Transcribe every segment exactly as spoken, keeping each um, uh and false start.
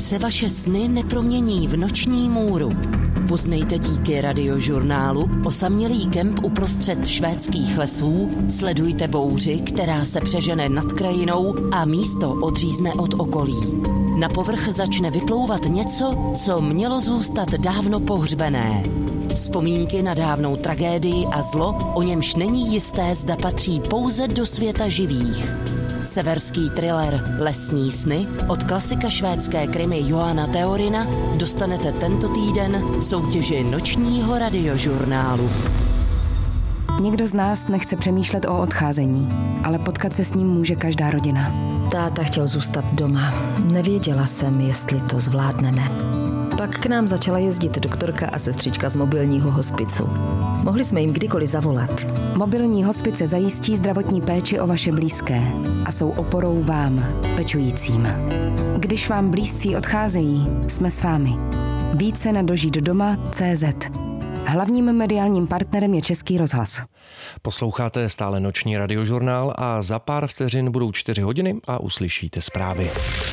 ať se vaše sny nepromění v noční můru. Poznejte díky radiožurnálu osamělý kemp uprostřed švédských lesů, sledujte bouři, která se přežene nad krajinou a místo odřízne od okolí. Na povrch začne vyplouvat něco, co mělo zůstat dávno pohřbené. Vzpomínky na dávnou tragédii a zlo, o němž není jisté, zda patří pouze do světa živých. Severský thriller Lesní sny od klasika švédské krimi Joana Teorina dostanete tento týden v soutěži nočního radiožurnálu. Nikdo z nás nechce přemýšlet o odcházení, ale potkat se s ním může každá rodina. Táta chtěl zůstat doma. Nevěděla jsem, jestli to zvládneme. Pak k nám začala jezdit doktorka a sestřička z mobilního hospicu. Mohli jsme jim kdykoliv zavolat. Mobilní hospice zajistí zdravotní péči o vaše blízké a jsou oporou vám, pečujícím. Když vám blízcí odcházejí, jsme s vámi. Více na dožít doma tečka cé zet. Hlavním mediálním partnerem je Český rozhlas. Posloucháte stále noční radiožurnál a za pár vteřin budou čtyři hodiny a uslyšíte zprávy.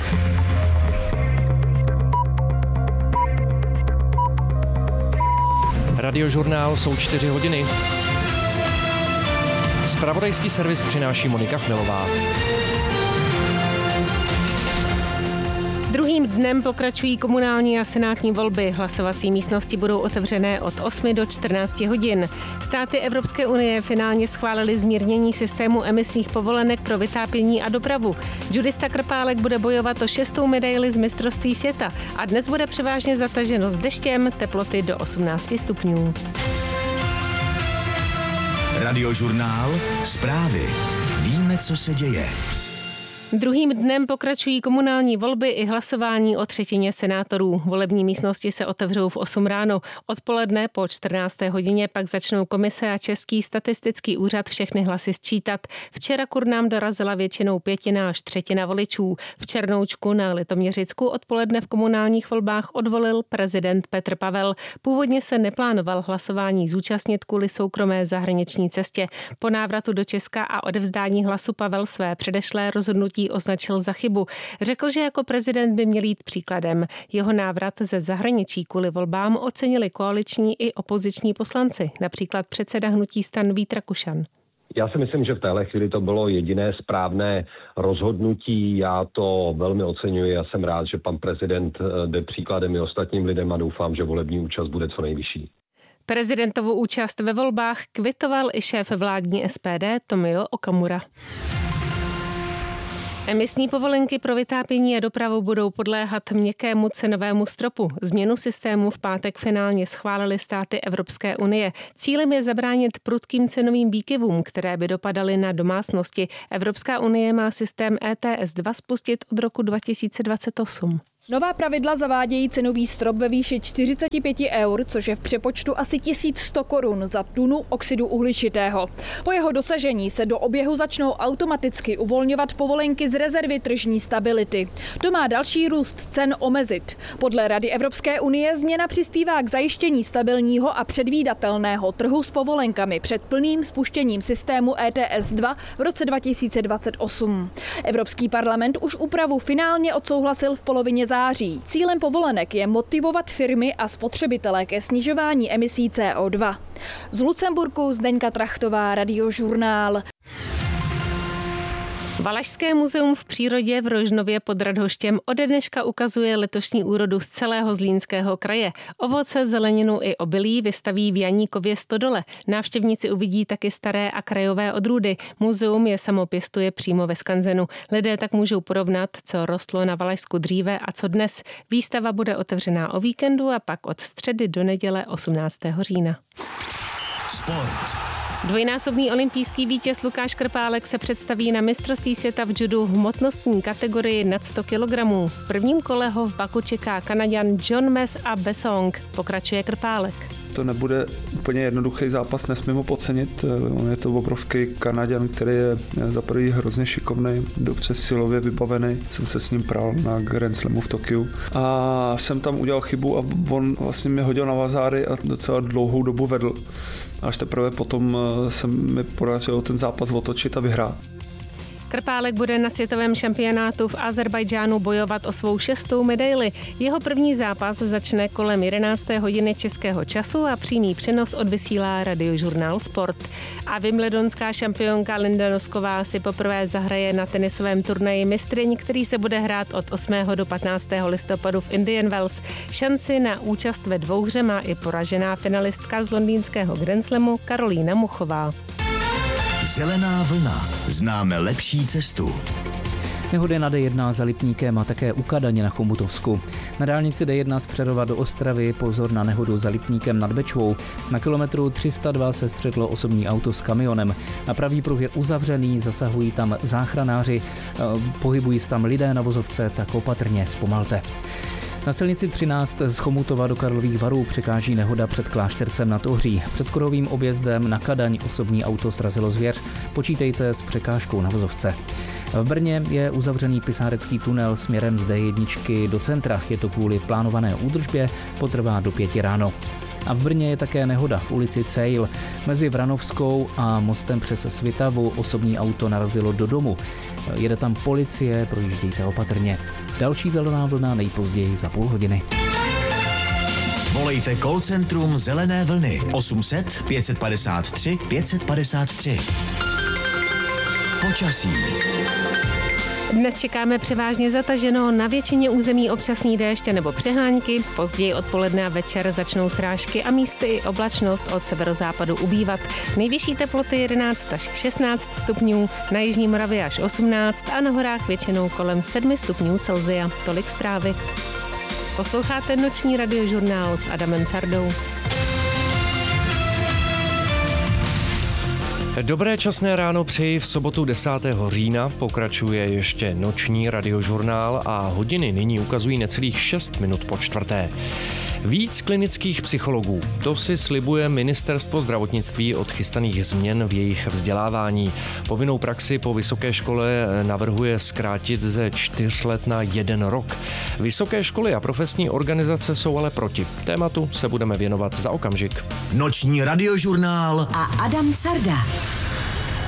Radiožurnál jsou čtyři hodiny. Zpravodajský servis přináší Monika Chmelová. Druhým dnem pokračují komunální a senátní volby. Hlasovací místnosti budou otevřené od osmi do čtrnácti hodin. Státy Evropské unie finálně schválily zmírnění systému emisních povolenek pro vytápění a dopravu. Judista Krpálek bude bojovat o šestou medaili z mistrovství světa a dnes bude převážně zataženo s deštěm, teploty do osmnácti stupňů. Radiožurnál, zprávy. Víme, co se děje. Druhým dnem pokračují komunální volby i hlasování o třetině senátorů. Volební místnosti se otevřou v osm ráno. Odpoledne po čtrnácté hodině pak začnou komise a Český statistický úřad všechny hlasy sčítat. Včera k urnám dorazila většinou pětina až třetina voličů. V Černoučku na Litoměřicku odpoledne v komunálních volbách odvolil prezident Petr Pavel. Původně se neplánoval hlasování zúčastnit kvůli soukromé zahraniční cestě. Po návratu do Česka a odevzdání hlasu Pavel své předešlé rozhodnutí označil za chybu. Řekl, že jako prezident by měl jít příkladem. Jeho návrat ze zahraničí kvůli volbám ocenili koaliční i opoziční poslanci, například předseda hnutí STAN Vít Rakušan. Já si myslím, že v téhle chvíli to bylo jediné správné rozhodnutí. Já to velmi oceňuji a jsem rád, že pan prezident jde příkladem i ostatním lidem a doufám, že volební účast bude co nejvyšší. Prezidentovu účast ve volbách kvitoval i šéf vládní S P D Tomio Okamura. Emisní povolenky pro vytápění a dopravu budou podléhat měkkému cenovému stropu. Změnu systému v pátek finálně schválily státy Evropské unie. Cílem je zabránit prudkým cenovým výkyvům, které by dopadaly na domácnosti. Evropská unie má systém E T S dva spustit od roku dva tisíce dvacet osm. Nová pravidla zavádějí cenový strop ve výši čtyřicet pět eur, což je v přepočtu asi tisíc sto korun za tunu oxidu uhličitého. Po jeho dosažení se do oběhu začnou automaticky uvolňovat povolenky z rezervy tržní stability. To má další růst cen omezit. Podle Rady Evropské unie změna přispívá k zajištění stabilního a předvídatelného trhu s povolenkami před plným spuštěním systému E T S dva v roce dva tisíce dvacet osm. Evropský parlament už úpravu finálně odsouhlasil v polovině září. Cílem povolenek je motivovat firmy a spotřebitele ke snižování emisí C O dva. Z Lucemburku Zdeňka Trachtová, Radiožurnál. Valašské muzeum v přírodě v Rožnově pod Radhoštěm ode dneška ukazuje letošní úrodu z celého Zlínského kraje. Ovoce, zeleninu i obilí vystaví v Janíkově stodole. Návštěvníci uvidí taky staré a krajové odrůdy. Muzeum je samo pěstuje přímo ve skanzenu. Lidé tak můžou porovnat, co rostlo na Valašsku dříve a co dnes. Výstava bude otevřená o víkendu a pak od středy do neděle osmnáctého října. Sport. Dvojnásobný olympijský vítěz Lukáš Krpálek se představí na mistrovství světa v judu v hmotnostní kategorii nad sto kilogramů. V prvním kole ho v Baku čeká Kanaďan John Mess a Besong. Pokračuje Krpálek. To nebude úplně jednoduchý zápas, nesmím ho podcenit. On je to obrovský Kanaďan, který je za prvý hrozně šikovný, dobře silově vybavený. Jsem se s ním prál na Grand Slamu v Tokiu. A jsem tam udělal chybu a on vlastně mě hodil na vazáry a docela dlouhou dobu vedl. Až teprve potom se mi podařilo ten zápas otočit a vyhrát. Krpálek bude na světovém šampionátu v Azerbajdžánu bojovat o svou šestou medaili. Jeho první zápas začne kolem jedenácté hodiny českého času a přímý přenos odvysílá Radiožurnál Sport. A wimbledonská šampionka Linda Nosková si poprvé zahraje na tenisovém turnaji mistryň, který se bude hrát od osmého do patnáctého listopadu v Indian Wells. Šanci na účast ve dvouhře má i poražená finalistka z londýnského Grand Slamu Karolína Muchová. Zelená vlna. Známe lepší cestu. Nehody na D jedna za Lipníkem a také u Kadaně na Chomutovsku. Na dálnici D jedna z Přerova do Ostravy pozor na nehodu za Lipníkem nad Bečvou. Na kilometru tři sta dva se střetlo osobní auto s kamionem. Na pravý pruh je uzavřený, zasahují tam záchranáři, pohybují se tam lidé na vozovce, tak opatrně zpomalte. Na silnici třináct z Chomutova do Karlových Varů překáží nehoda před Kláštercem nad Ohří. Před Korovým objezdem na Kadaň osobní auto srazilo zvěř. Počítejte s překážkou na vozovce. V Brně je uzavřený pisárecký tunel směrem z D jedna do centra. Je to kvůli plánované údržbě, potrvá do pěti ráno. A v Brně je také nehoda v ulici Cejl. Mezi Vranovskou a mostem přes Svitavu osobní auto narazilo do domu. Jede tam policie, projíždějte opatrně. Další zelená vlna nejpozději za půl hodiny. Volejte call centrum Zelené vlny osm set pět padesát tři pět padesát tři. Počasí. Dnes čekáme převážně zataženo, na většině území občasný déšť nebo přehánky, později odpoledne a večer začnou srážky a místy i oblačnost od severozápadu ubývat. Nejvyšší teploty jedenáct až šestnáct stupňů, na jižní Moravě až osmnáct a na horách většinou kolem sedm stupňů Celsia. Tolik zprávy. Posloucháte noční radiožurnál s Adamem Cardou. Dobré časné ráno přeji v sobotu desátého října. Pokračuje ještě noční radiožurnál a hodiny nyní ukazují necelých šest minut po čtvrté. Víc klinických psychologů. To si slibuje Ministerstvo zdravotnictví od chystaných změn v jejich vzdělávání. Povinnou praxi po vysoké škole navrhuje zkrátit ze čtyř let na jeden rok. Vysoké školy a profesní organizace jsou ale proti. Tématu se budeme věnovat za okamžik. Noční radiožurnál a Adam Carda.